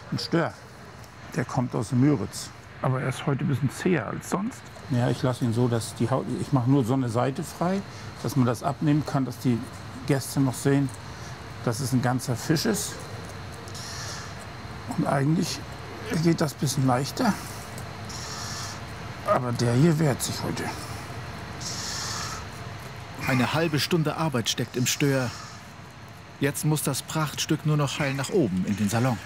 Ein Stör, der kommt aus Müritz. Aber er ist heute ein bisschen zäher als sonst. Ja, ich lasse ihn so, dass die Haut, ich mache nur so eine Seite frei, dass man das abnehmen kann, dass die Gäste noch sehen, dass es ein ganzer Fisch ist. Und eigentlich geht das ein bisschen leichter. Aber der hier wehrt sich heute. Eine halbe Stunde Arbeit steckt im Stör. Jetzt muss das Prachtstück nur noch heil nach oben in den Salon.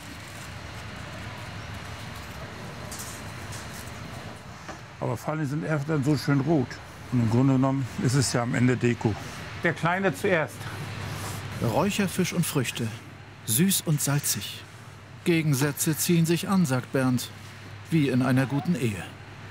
Aber vor allem sind er dann so schön rot. Und im Grunde genommen ist es ja am Ende Deko. Der Kleine zuerst. Räucherfisch und Früchte. Süß und salzig. Gegensätze ziehen sich an, sagt Bernd. Wie in einer guten Ehe.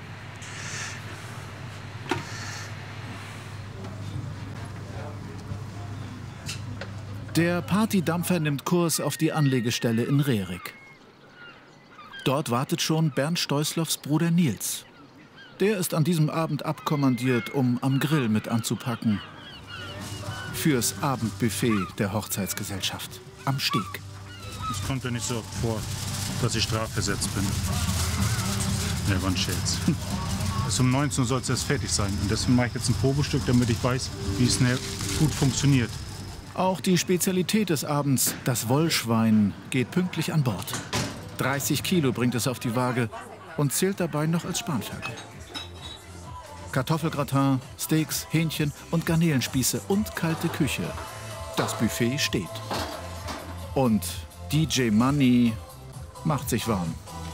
Der Partydampfer nimmt Kurs auf die Anlegestelle in Rerik. Dort wartet schon Bernd Stoislows Bruder Nils. Der ist an diesem Abend abkommandiert, um am Grill mit anzupacken. Fürs Abendbuffet der Hochzeitsgesellschaft. Am Steg. Es kommt ja nicht so oft vor, dass ich strafversetzt bin. Ja, war ein Scherz. Bis um 19 Uhr soll es erst fertig sein. Und deswegen mache ich jetzt ein Probestück, damit ich weiß, wie es gut funktioniert. Auch die Spezialität des Abends, das Wollschwein, geht pünktlich an Bord. 30 Kilo bringt es auf die Waage und zählt dabei noch als Spanferkel. Kartoffelgratin, Steaks, Hähnchen und Garnelenspieße und kalte Küche. Das Buffet steht. Und DJ Money macht sich warm.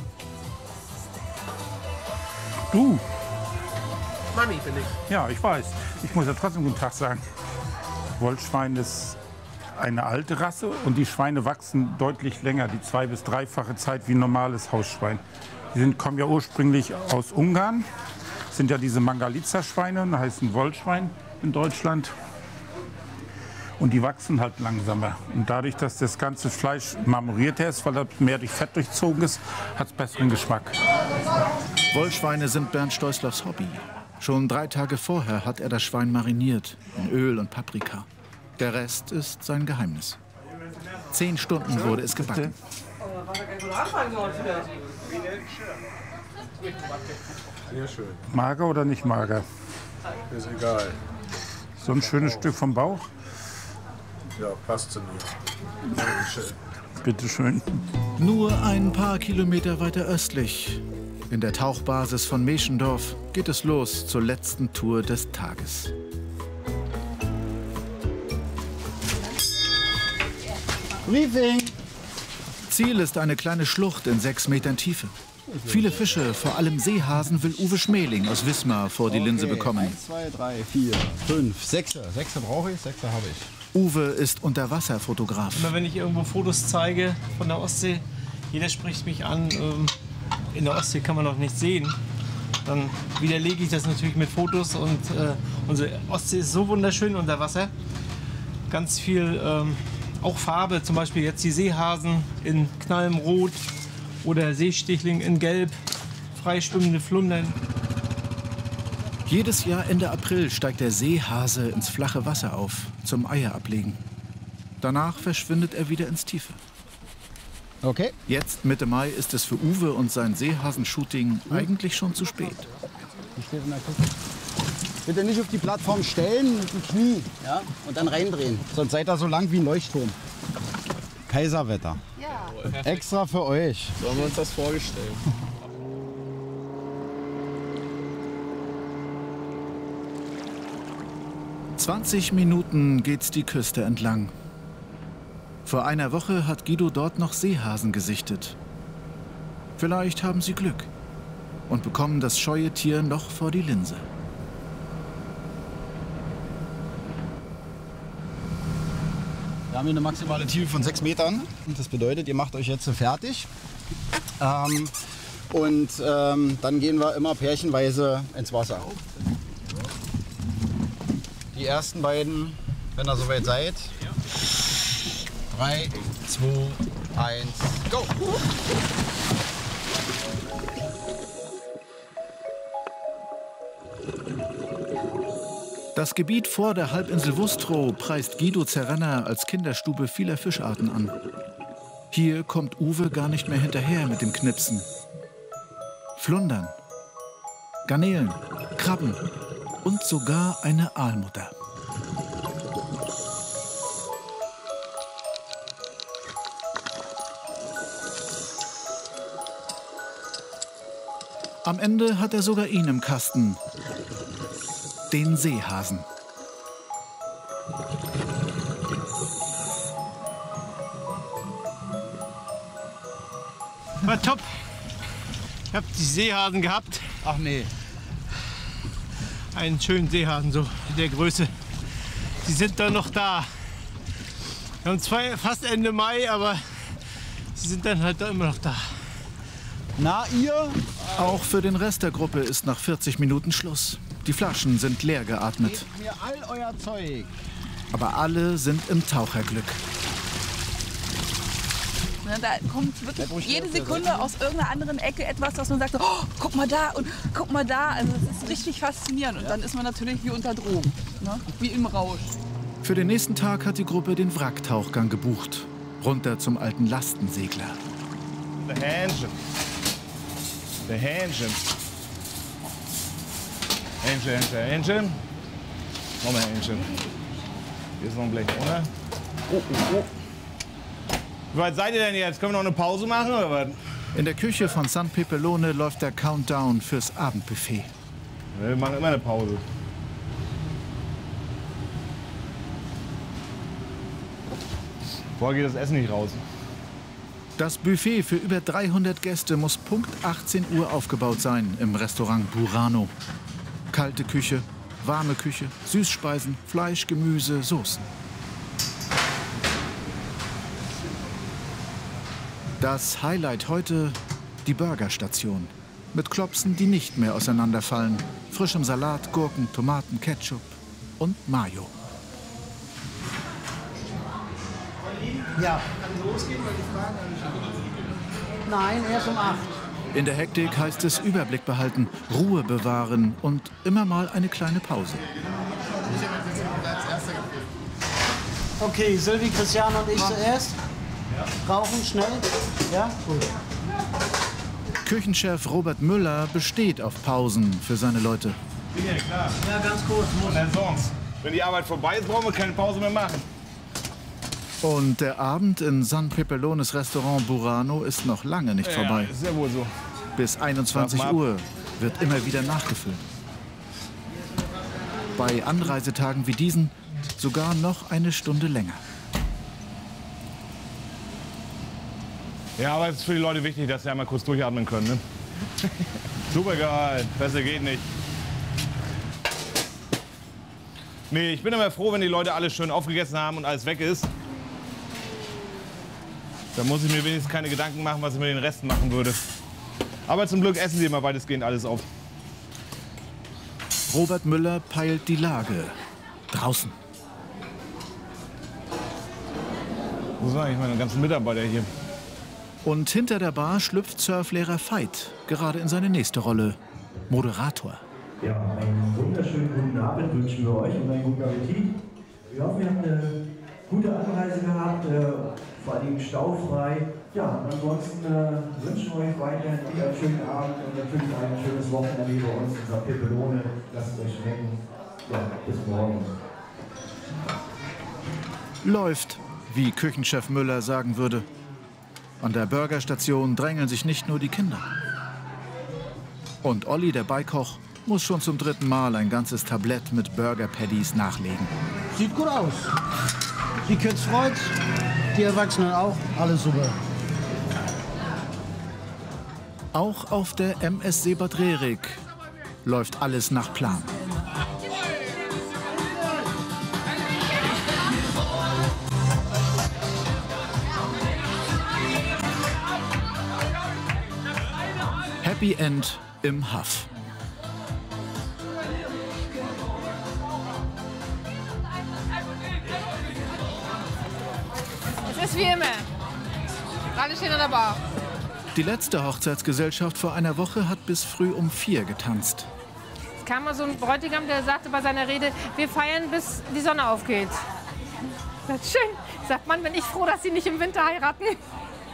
Du? Money bin ich. Ja, ich weiß. Ich muss ja trotzdem guten Tag sagen. Wollschwein ist eine alte Rasse und die Schweine wachsen deutlich länger, die 2- bis 3-fache Zeit wie ein normales Hausschwein. Die kommen ja ursprünglich aus Ungarn, sind ja diese Mangalitza-Schweine, heißen Wollschwein in Deutschland. Und die wachsen halt langsamer. Und dadurch, dass das ganze Fleisch marmorierter ist, weil das mehr durch Fett durchzogen ist, hat es besseren Geschmack. Wollschweine sind Bernd Stoislows Hobby. Schon 3 Tage vorher hat er das Schwein mariniert in Öl und Paprika. Der Rest ist sein Geheimnis. 10 Stunden wurde es gebacken. Sehr schön. Mager oder nicht mager? Ist egal. So ein schönes Stück vom Bauch? Ja, passt zu mir. Bitte schön. Nur ein paar Kilometer weiter östlich, in der Tauchbasis von Meschendorf, geht es los zur letzten Tour des Tages. Briefing! Ziel ist eine kleine Schlucht in 6 Metern Tiefe. Viele Fische, vor allem Seehasen, will Uwe Schmeling aus Wismar vor die Linse bekommen. 1, 2, 3, 4, 5, 6. 6 brauche ich, 6 habe ich. Uwe ist Unterwasserfotograf. Immer wenn ich irgendwo Fotos zeige von der Ostsee, jeder spricht mich an, in der Ostsee kann man noch nichts sehen. Dann widerlege ich das natürlich mit Fotos und unsere Ostsee ist so wunderschön unter Wasser. Ganz viel, auch Farbe, zum Beispiel jetzt die Seehasen in knallrot oder Seestichling in gelb, freischwimmende Flundern. Jedes Jahr Ende April steigt der Seehase ins flache Wasser auf, zum Eier ablegen. Danach verschwindet er wieder ins Tiefe. Okay. Jetzt, Mitte Mai, ist es für Uwe und sein Seehasen-Shooting eigentlich schon zu spät. Ich stehe in der Küche. Bitte nicht auf die Plattform stellen, mit dem Knie, ja? Und dann reindrehen. Sonst seid ihr so lang wie ein Leuchtturm. Kaiserwetter. Ja. Extra für euch. So haben wir uns das vorgestellt. "20 Minuten geht's die Küste entlang. Vor einer Woche hat Guido dort noch Seehasen gesichtet. Vielleicht haben sie Glück und bekommen das scheue Tier noch vor die Linse. Wir haben hier eine maximale Tiefe von 6 Metern. Das bedeutet, ihr macht euch jetzt fertig. Dann gehen wir immer pärchenweise ins Wasser. Die ersten beiden, wenn ihr soweit seid. 3, 2, 1, go! Das Gebiet vor der Halbinsel Wustrow preist Guido Zerrenner als Kinderstube vieler Fischarten an. Hier kommt Uwe gar nicht mehr hinterher mit dem Knipsen. Flundern, Garnelen, Krabben und sogar eine Aalmutter. Am Ende hat er sogar ihn im Kasten, den Seehasen. War top. Ich habe die Seehasen gehabt. Ach nee. Einen schönen Seehasen, so in der Größe. Die sind dann noch da. Wir haben zwar fast Ende Mai, aber sie sind dann halt immer noch da. Na, ihr? Auch für den Rest der Gruppe ist nach 40 Minuten Schluss. Die Flaschen sind leer geatmet. Gebt mir all euer Zeug. Aber alle sind im Taucherglück. Da kommt wirklich jede Sekunde aus irgendeiner anderen Ecke etwas, dass man sagt, oh, guck mal da und guck mal da. Also das ist richtig faszinierend. Und dann ist man natürlich wie unter Drogen, ne? Wie im Rausch. Für den nächsten Tag hat die Gruppe den Wracktauchgang gebucht. Runter zum alten Lastensegler. The Hähnchen. The Hähnchen. Hähnchen. Nochmal Hähnchen. Hier ist noch ein Blech ohne. Oh. Wie weit seid ihr denn jetzt? Können wir noch eine Pause machen oder was? In der Küche von San Pepelone läuft der Countdown fürs Abendbuffet. Wir machen immer eine Pause. Vorher geht das Essen nicht raus. Das Buffet für über 300 Gäste muss Punkt 18 Uhr aufgebaut sein im Restaurant Burano. Kalte Küche, warme Küche, Süßspeisen, Fleisch, Gemüse, Soßen. Das Highlight heute, die Burgerstation. Mit Klopsen, die nicht mehr auseinanderfallen. Frischem Salat, Gurken, Tomaten, Ketchup und Mayo. Ja. Kann losgehen, weil die Fragen Nein, erst um 8. In der Hektik heißt es Überblick behalten, Ruhe bewahren und immer mal eine kleine Pause. Okay, Silvi, Christiane und ich zuerst. Rauchen schnell. Ja, gut. Küchenchef Robert Müller besteht auf Pausen für seine Leute. Ja, klar. Ja, ganz kurz. Und dann sonst. Wenn die Arbeit vorbei ist, brauchen wir keine Pause mehr machen. Und der Abend in San Pepelones Restaurant Burano ist noch lange nicht vorbei. Ja, ist ja wohl so. Bis 21 Uhr wird immer wieder nachgefüllt. Bei Anreisetagen wie diesen sogar noch eine Stunde länger. Ja, aber es ist für die Leute wichtig, dass sie einmal kurz durchatmen können. Ne? Super geil, besser geht nicht. Nee, ich bin immer froh, wenn die Leute alles schön aufgegessen haben und alles weg ist. Da muss ich mir wenigstens keine Gedanken machen, was ich mit den Resten machen würde. Aber zum Glück essen sie immer weitestgehend alles auf. Robert Müller peilt die Lage. Draußen. Wo sind eigentlich meine ganzen Mitarbeiter hier? Und hinter der Bar schlüpft Surflehrer Veit gerade in seine nächste Rolle. Moderator. Ja, einen wunderschönen guten Abend wünschen wir euch und einen guten Appetit. Wir hoffen, ihr habt eine gute Anreise gehabt, vor allem staufrei. Ja, ansonsten wünschen wir euch weiterhin einen schönen Abend und natürlich ein schönes Wochenende hier bei uns in San Pepelone. Lasst es euch schmecken. Ja, bis morgen. Läuft, wie Küchenchef Müller sagen würde. An der Burgerstation drängeln sich nicht nur die Kinder. Und Olli, der Beikoch, muss schon zum 3. Mal ein ganzes Tablett mit Burger-Patties nachlegen. Sieht gut aus. Die Kids freut's, die Erwachsenen auch. Alles super. Auch auf der MSC Bad Rerik läuft alles nach Plan. Happy End im Haff. Es ist wie immer. Alle stehen an der Bar. Die letzte Hochzeitsgesellschaft vor einer Woche hat bis früh um 4 getanzt. Es kam mal so ein Bräutigam, der sagte bei seiner Rede, wir feiern, bis die Sonne aufgeht. Das ist schön. Sagt man, bin ich froh, dass Sie nicht im Winter heiraten.